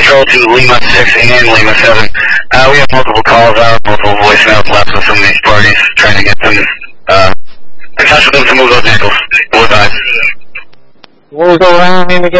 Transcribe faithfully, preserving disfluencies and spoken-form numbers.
Control to Lima six and Lima seven. Uh, we have multiple calls out, multiple voicemails left with some of these parties, trying to get them, uh, in touch with them to move those vehicles. We'll advise. What was the name again?